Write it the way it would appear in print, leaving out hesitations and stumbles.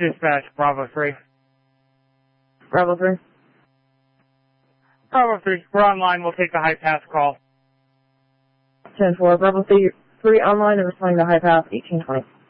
Dispatch, Bravo 3. Bravo 3. Bravo 3, we're online. We'll take the high pass call. 10-4, Bravo 3 online and responding to high pass 1820.